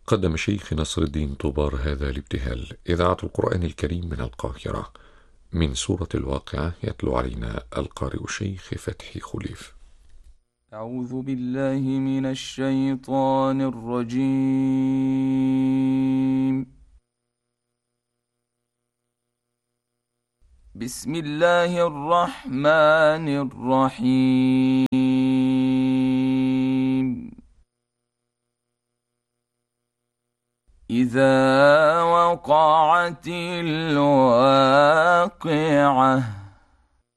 قدم شيخ نصر الدين طوبار هذا الابتهال. إذاعة القرآن الكريم من القاهرة، من سورة الواقعة، يتلو علينا القارئ الشيخ فتحي خليف. أعوذ بالله من الشيطان الرجيم. بسم الله الرحمن الرحيم. إذا وقعت الواقعة